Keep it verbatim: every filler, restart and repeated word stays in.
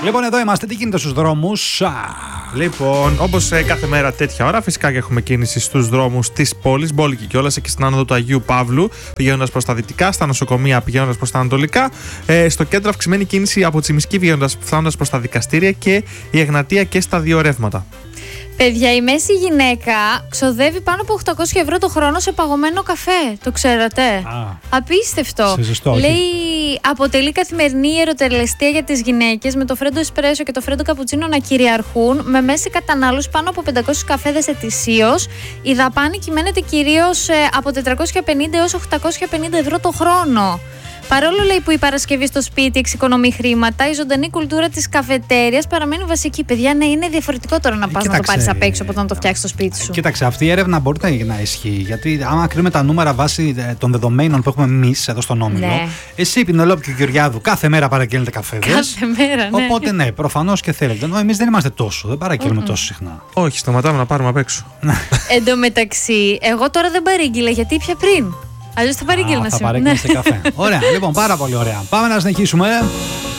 Λοιπόν, εδώ είμαστε. Τι γίνεται στους δρόμους? Λοιπόν, όπως ε, κάθε μέρα τέτοια ώρα, φυσικά και έχουμε κίνηση στους δρόμους της πόλης, μπόλικη κιόλας, εκεί στην άνοδο του Αγίου Παύλου, πηγαίνοντας προς τα δυτικά, στα νοσοκομεία πηγαίνοντας προς τα ανατολικά. Ε, στο κέντρο αυξημένη κίνηση από Τσιμισκή φτάνοντας προς τα δικαστήρια και η Εγνατία και στα δύο ρεύματα. Παιδιά, η μέση γυναίκα ξοδεύει πάνω από οκτακόσια ευρώ το χρόνο σε παγωμένο καφέ. Το ξέρατε? Α, Απίστευτο. ζεστό, Λέει, όχι. αποτελεί καθημερινή ιεροτελεστία για τις γυναίκες, με το φρέντο εσπρέσο και το φρέντο καπουτσίνο να κυριαρχούν, με μέση κατανάλωση πάνω από πεντακόσιους καφέδες ετησίως. Η δαπάνη κυμαίνεται κυρίως από τετρακόσια πενήντα έως οκτακόσια πενήντα ευρώ το χρόνο. Παρόλο, λέει, που η Παρασκευή στο σπίτι εξοικονομεί χρήματα, η ζωντανή κουλτούρα της καφετέριας παραμένει βασική. Παιδιά, ναι, είναι διαφορετικό τώρα να πας να το πάρεις απ' έξω από το να το φτιάξεις στο σπίτι σου. Κοίταξε, αυτή η έρευνα μπορεί να ισχύει. Γιατί άμα κρίνουμε τα νούμερα βάσει των δεδομένων που έχουμε εμείς εδώ στον Όμιλο, Ναι. εσύ, Πινελόπη και ο Γεωργιάδου, κάθε μέρα παραγγέλνετε καφέδες. Κάθε μέρα, ναι. Οπότε, ναι, προφανώς και θέλετε. Ενώ εμείς δεν είμαστε τόσο, δεν παραγγέλνουμε τόσο συχνά. Όχι, σταματάμε να πάρουμε απ' έξω. Εν τω μεταξύ, εγώ τώρα δεν παρήγγειλα γιατί πια πριν. Αλλιώς θα παρήγγειλα Α, θα σήμερα. παρέγγειλε σε καφέ. Ωραία, λοιπόν, πάρα πολύ ωραία. Πάμε να συνεχίσουμε.